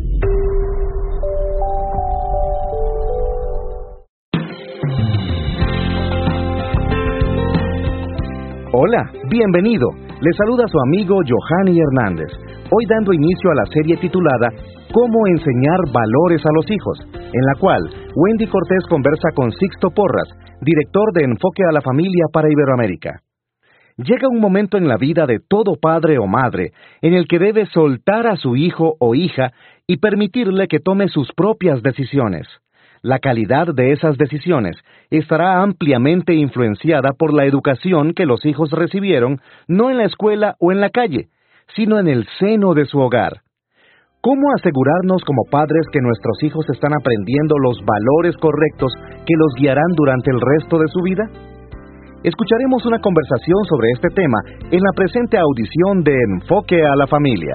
C: Hola, bienvenido. Le saluda su amigo Johanny Hernández, hoy dando inicio a la serie titulada ¿Cómo enseñar valores a los hijos?, en la cual Wendy Cortés conversa con Sixto Porras, director de Enfoque a la Familia para Iberoamérica. Llega un momento en la vida de todo padre o madre en el que debe soltar a su hijo o hija y permitirle que tome sus propias decisiones. La calidad de esas decisiones estará ampliamente influenciada por la educación que los hijos recibieron, no en la escuela o en la calle, sino en el seno de su hogar. ¿Cómo asegurarnos como padres que nuestros hijos están aprendiendo los valores correctos que los guiarán durante el resto de su vida? Escucharemos una conversación sobre este tema en la presente audición de Enfoque a la Familia.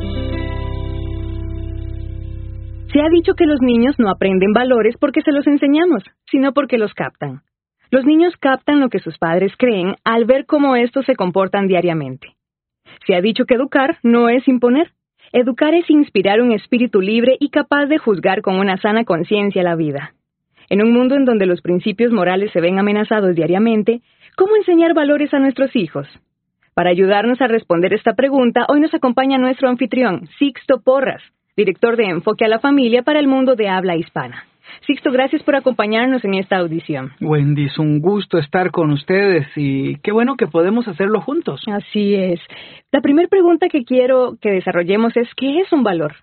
D: Se ha dicho que los niños no aprenden valores porque se los enseñamos, sino porque los captan. Los niños captan lo que sus padres creen al ver cómo estos se comportan diariamente. Se ha dicho que educar no es imponer. Educar es inspirar un espíritu libre y capaz de juzgar con una sana conciencia la vida. En un mundo en donde los principios morales se ven amenazados diariamente, ¿cómo enseñar valores a nuestros hijos? Para ayudarnos a responder esta pregunta, hoy nos acompaña nuestro anfitrión, Sixto Porras, director de Enfoque a la Familia para el mundo de habla hispana. Sixto, gracias por acompañarnos en esta audición.
E: Wendy, es un gusto estar con ustedes y qué bueno que podemos hacerlo juntos.
D: Así es. La primera pregunta que quiero que desarrollemos es, ¿qué es un valor?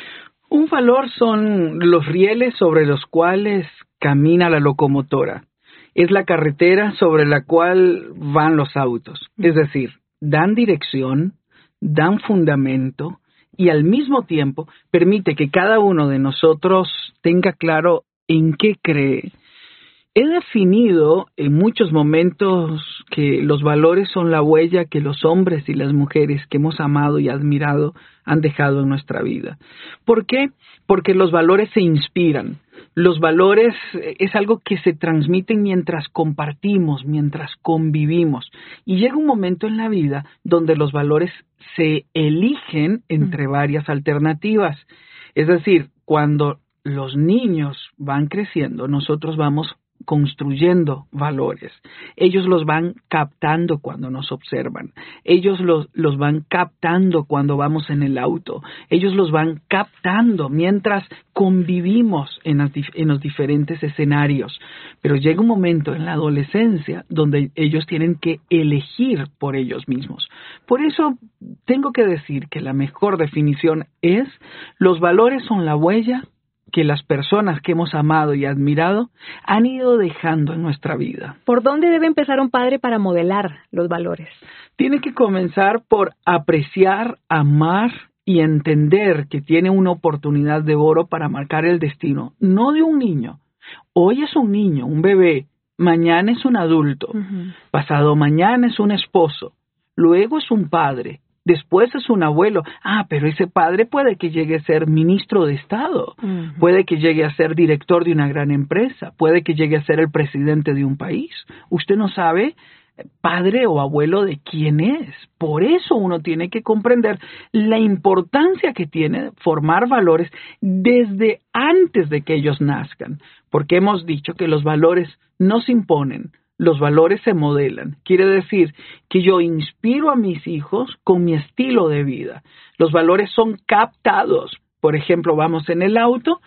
E: Un valor son los rieles sobre los cuales camina la locomotora. Es la carretera sobre la cual van los autos. Es decir, dan dirección, dan fundamento, y al mismo tiempo permite que cada uno de nosotros tenga claro en qué cree. He definido en muchos momentos que los valores son la huella que los hombres y las mujeres que hemos amado y admirado han dejado en nuestra vida. ¿Por qué? Porque los valores se inspiran. Los valores es algo que se transmiten mientras compartimos, mientras convivimos. Y llega un momento en la vida donde los valores se eligen entre varias alternativas. Es decir, cuando los niños van creciendo, nosotros vamos construyendo valores. Ellos los van captando cuando nos observan. Ellos los van captando cuando vamos en el auto. Ellos los van captando mientras convivimos en los diferentes escenarios. Pero llega un momento en la adolescencia donde ellos tienen que elegir por ellos mismos. Por eso tengo que decir que la mejor definición es: los valores son la huella que las personas que hemos amado y admirado han ido dejando en nuestra vida.
D: ¿Por dónde debe empezar un padre para modelar los valores?
E: Tiene que comenzar por apreciar, amar y entender que tiene una oportunidad de oro para marcar el destino, no de un niño. Hoy es un niño, un bebé, mañana es un adulto, pasado mañana es un esposo, luego es un padre. Después es un abuelo. Pero ese padre puede que llegue a ser ministro de Estado, puede que llegue a ser director de una gran empresa, puede que llegue a ser el presidente de un país. Usted no sabe, padre o abuelo, de quién es. Por eso uno tiene que comprender la importancia que tiene formar valores desde antes de que ellos nazcan. Porque hemos dicho que los valores no se imponen. Los valores se modelan. Quiere decir que yo inspiro a mis hijos con mi estilo de vida. Los valores son captados. Por ejemplo, vamos en el auto,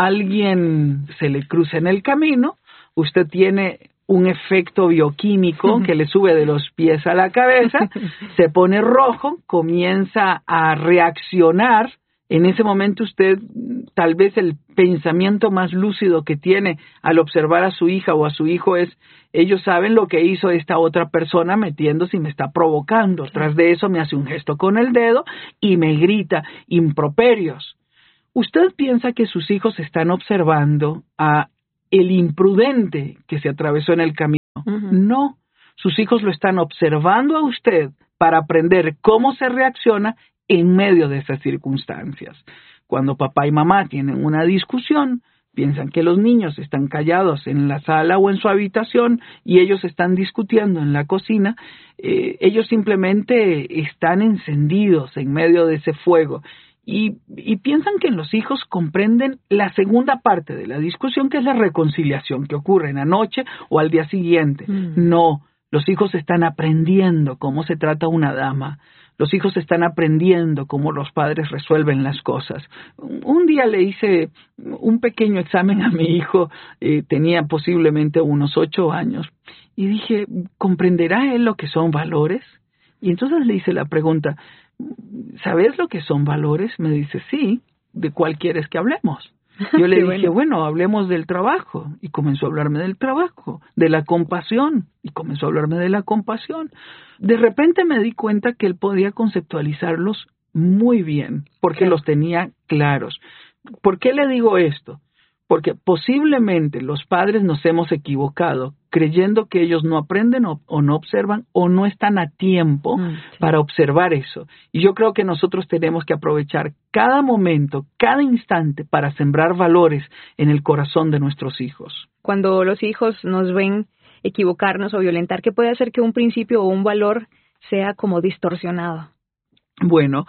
E: alguien se le cruza en el camino, usted tiene un efecto bioquímico que le sube de los pies a la cabeza, se pone rojo, comienza a reaccionar En ese momento usted, tal vez el pensamiento más lúcido que tiene al observar a su hija o a su hijo es, ellos saben lo que hizo esta otra persona metiéndose y me está provocando. Tras de eso me hace un gesto con el dedo y me grita improperios. ¿Usted piensa que sus hijos están observando a el imprudente que se atravesó en el camino? Uh-huh. No, sus hijos lo están observando a usted para aprender cómo se reacciona en medio de esas circunstancias. Cuando papá y mamá tienen una discusión, piensan que los niños están callados en la sala o en su habitación y ellos están discutiendo en la cocina, ellos simplemente están encendidos en medio de ese fuego y piensan que los hijos comprenden la segunda parte de la discusión, que es la reconciliación que ocurre en la noche o al día siguiente. No, los hijos están aprendiendo cómo se trata una dama. Los hijos están aprendiendo cómo los padres resuelven las cosas. Un día le hice un pequeño examen a mi hijo, tenía posiblemente unos 8 años, y dije, ¿comprenderá él lo que son valores? Y entonces le hice la pregunta, ¿sabes lo que son valores? Me dice, sí. ¿De cuál quieres que hablemos? Yo le dije, bueno, hablemos del trabajo. Y comenzó a hablarme del trabajo, de la compasión. Y comenzó a hablarme de la compasión. De repente me di cuenta que él podía conceptualizarlos muy bien, porque los tenía claros. ¿Por qué le digo esto? Porque posiblemente los padres nos hemos equivocado creyendo que ellos no aprenden o no observan o no están a tiempo para observar eso. Y yo creo que nosotros tenemos que aprovechar cada momento, cada instante para sembrar valores en el corazón de nuestros hijos.
D: Cuando los hijos nos ven equivocarnos o violentar, ¿qué puede hacer que un principio o un valor sea como distorsionado?
E: Bueno,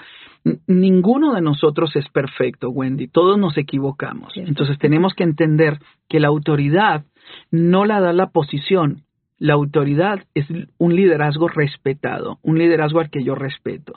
E: ninguno de nosotros es perfecto, Wendy. Todos nos equivocamos. Entonces tenemos que entender que la autoridad no la da la posición. La autoridad es un liderazgo respetado, un liderazgo al que yo respeto.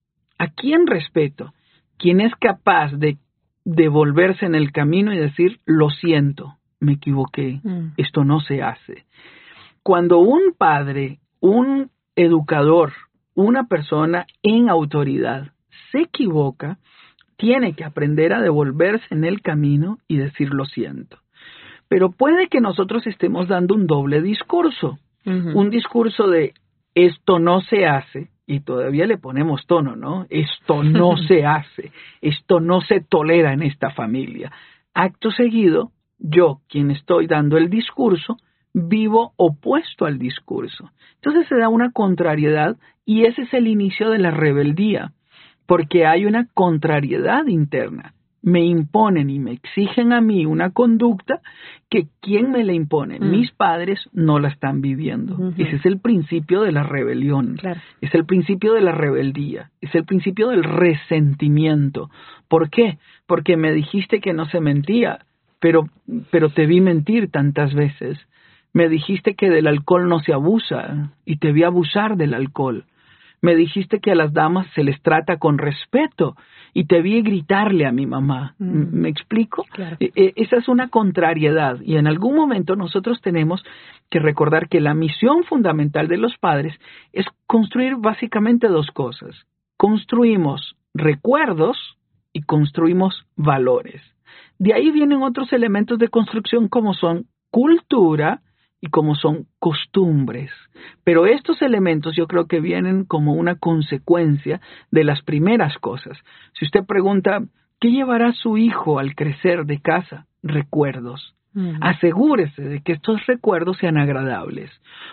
E: ¿A quién respeto? Quien es capaz de devolverse en el camino y decir, lo siento, me equivoqué, esto no se hace. Cuando un padre, un educador, una persona en autoridad se equivoca, tiene que aprender a devolverse en el camino y decir lo siento. Pero puede que nosotros estemos dando un doble discurso. Un discurso de esto no se hace, y todavía le ponemos tono, ¿no? Esto no se hace, esto no se tolera en esta familia. Acto seguido, yo, quien estoy dando el discurso, vivo opuesto al discurso. Entonces se da una contrariedad y ese es el inicio de la rebeldía, porque hay una contrariedad interna. Me imponen y me exigen a mí una conducta que ¿quién me la impone? Mis padres no la están viviendo. Ese es el principio de la rebelión. Claro. Es el principio de la rebeldía. Es el principio del resentimiento. ¿Por qué? Porque me dijiste que no se mentía, pero te vi mentir tantas veces. Me dijiste que del alcohol no se abusa y te vi abusar del alcohol. Me dijiste que a las damas se les trata con respeto y te vi gritarle a mi mamá. ¿Me explico? Claro. Esa es una contrariedad y en algún momento nosotros tenemos que recordar que la misión fundamental de los padres es construir básicamente dos cosas. Construimos recuerdos y construimos valores. De ahí vienen otros elementos de construcción como son cultura y como son costumbres. Pero estos elementos yo creo que vienen como una consecuencia de las primeras cosas. Si usted pregunta, ¿qué llevará su hijo al crecer de casa? Recuerdos. Asegúrese de que estos recuerdos sean agradables.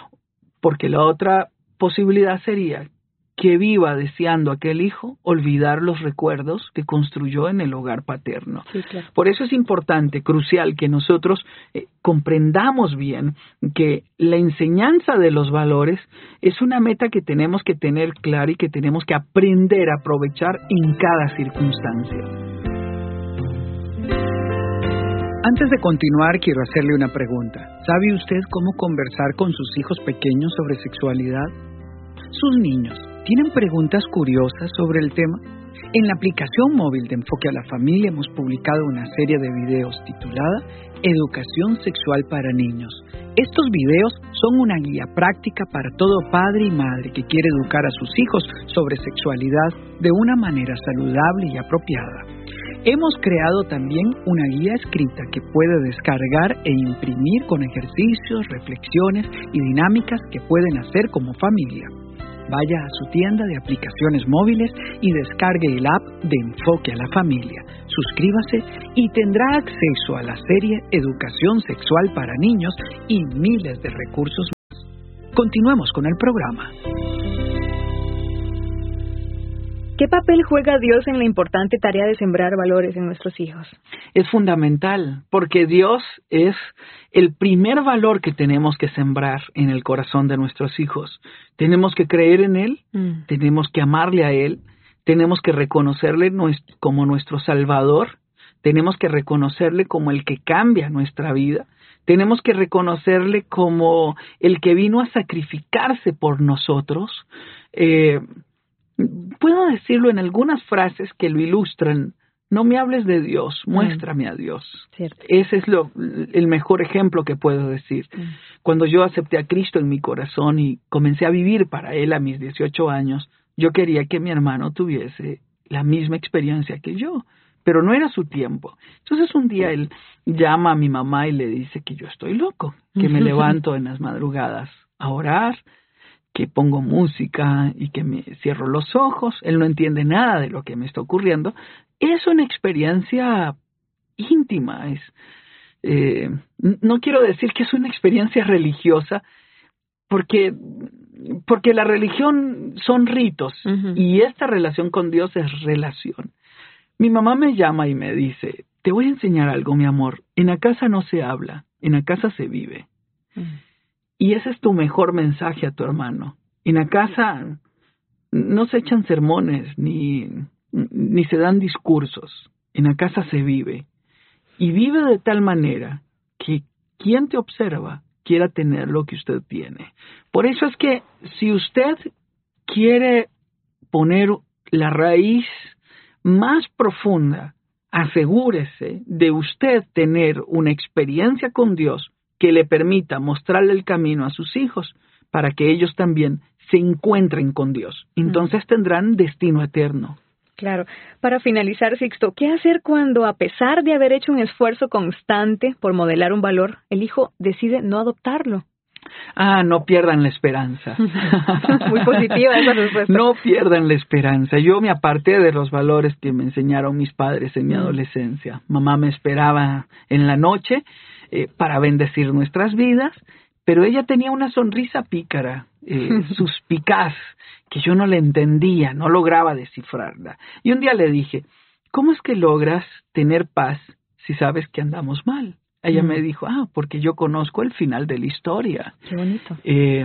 E: Porque la otra posibilidad sería que viva deseando aquel hijo olvidar los recuerdos que construyó en el hogar paterno. Sí, claro. Por eso es importante, crucial, que nosotros comprendamos bien que la enseñanza de los valores es una meta que tenemos que tener clara y que tenemos que aprender a aprovechar en cada circunstancia. Antes de continuar, quiero hacerle una pregunta. ¿Sabe usted cómo conversar con sus hijos pequeños sobre sexualidad? Sus niños ¿tienen preguntas curiosas sobre el tema? En la aplicación móvil de Enfoque a la Familia hemos publicado una serie de videos titulada Educación Sexual para Niños. Estos videos son una guía práctica para todo padre y madre que quiere educar a sus hijos sobre sexualidad de una manera saludable y apropiada. Hemos creado también una guía escrita que puede descargar e imprimir con ejercicios, reflexiones y dinámicas que pueden hacer como familia. Vaya a su tienda de aplicaciones móviles y descargue el app de Enfoque a la Familia. Suscríbase y tendrá acceso a la serie Educación Sexual para Niños y miles de recursos más. Continuemos con el programa.
D: ¿Qué papel juega Dios en la importante tarea de sembrar valores en nuestros hijos?
E: Es fundamental, porque Dios es el primer valor que tenemos que sembrar en el corazón de nuestros hijos. Tenemos que creer en Él, tenemos que amarle a Él, tenemos que reconocerle como nuestro Salvador, tenemos que reconocerle como el que cambia nuestra vida, tenemos que reconocerle como el que vino a sacrificarse por nosotros. Puedo decirlo en algunas frases que lo ilustran. No me hables de Dios, muéstrame a Dios.
D: Cierto.
E: Ese es el mejor ejemplo que puedo decir. Cuando yo acepté a Cristo en mi corazón y comencé a vivir para Él a mis 18 años, yo quería que mi hermano tuviese la misma experiencia que yo, pero no era su tiempo. Entonces un día él llama a mi mamá y le dice que yo estoy loco, que me levanto en las madrugadas a orar, que pongo música y que me cierro los ojos. Él no entiende nada de lo que me está ocurriendo. Es una experiencia íntima. No quiero decir que es una experiencia religiosa, porque la religión son ritos, y esta relación con Dios es relación. Mi mamá me llama y me dice, te voy a enseñar algo, mi amor. En la casa no se habla, en la casa se vive. Y ese es tu mejor mensaje a tu hermano. En la casa no se echan sermones ni se dan discursos. En la casa se vive. Y vive de tal manera que quien te observa quiera tener lo que usted tiene. Por eso es que si usted quiere poner la raíz más profunda, asegúrese de usted tener una experiencia con Dios que le permita mostrarle el camino a sus hijos para que ellos también se encuentren con Dios. Entonces tendrán destino eterno.
D: Claro. Para finalizar, Sixto, ¿qué hacer cuando, a pesar de haber hecho un esfuerzo constante por modelar un valor, el hijo decide no adoptarlo?
E: No pierdan la esperanza.
D: Muy positiva esa respuesta.
E: No pierdan la esperanza. Yo me aparté de los valores que me enseñaron mis padres en mi adolescencia. Mamá me esperaba en la noche para bendecir nuestras vidas, pero ella tenía una sonrisa pícara, suspicaz, que yo no le entendía, no lograba descifrarla. Y un día le dije, ¿cómo es que logras tener paz si sabes que andamos mal? Ella me dijo, porque yo conozco el final de la historia.
D: Qué bonito.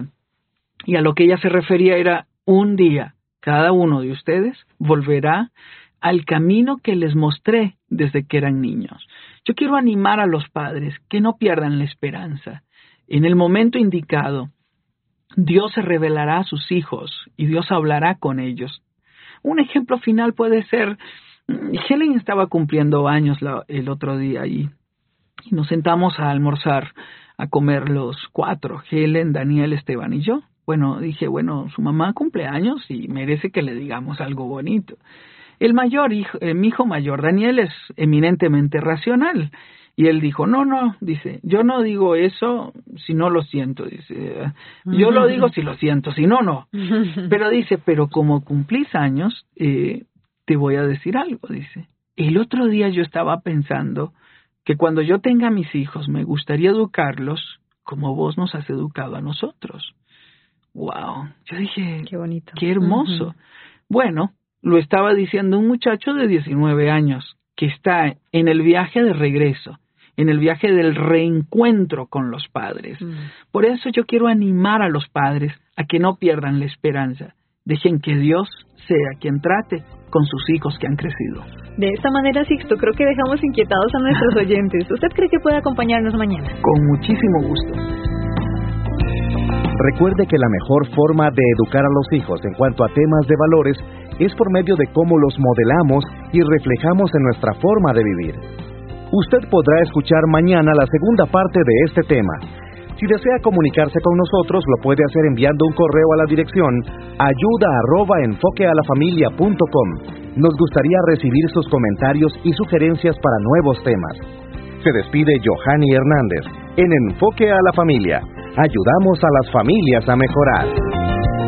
E: Y a lo que ella se refería era, un día cada uno de ustedes volverá al camino que les mostré desde que eran niños. Yo quiero animar a los padres que no pierdan la esperanza. En el momento indicado, Dios se revelará a sus hijos y Dios hablará con ellos. Un ejemplo final puede ser, Helen estaba cumpliendo años el otro día y nos sentamos a almorzar, a comer los 4, Helen, Daniel, Esteban y yo. Dije, su mamá cumple años y merece que le digamos algo bonito. El mayor hijo, mi hijo mayor, Daniel, es eminentemente racional. Y él dijo, no, dice, yo no digo eso si no lo siento, dice, yo lo digo si lo siento, si no, no. Pero dice, pero como cumplís años, te voy a decir algo, dice. El otro día yo estaba pensando que cuando yo tenga mis hijos me gustaría educarlos como vos nos has educado a nosotros. ¡Wow! Yo dije,
D: qué bonito,
E: qué hermoso. Lo estaba diciendo un muchacho de 19 años que está en el viaje de regreso, en el viaje del reencuentro con los padres. Por eso yo quiero animar a los padres a que no pierdan la esperanza. Dejen que Dios sea quien trate con sus hijos que han crecido.
D: De esta manera, Sixto, creo que dejamos inquietados a nuestros oyentes. ¿Usted cree que puede acompañarnos mañana?
E: Con muchísimo gusto.
C: Recuerde que la mejor forma de educar a los hijos en cuanto a temas de valores es por medio de cómo los modelamos y reflejamos en nuestra forma de vivir. Usted podrá escuchar mañana la segunda parte de este tema. Si desea comunicarse con nosotros, lo puede hacer enviando un correo a la dirección ayuda@enfoquealafamilia.com. Nos gustaría recibir sus comentarios y sugerencias para nuevos temas. Se despide Johanny Hernández. En Enfoque a la Familia, ayudamos a las familias a mejorar.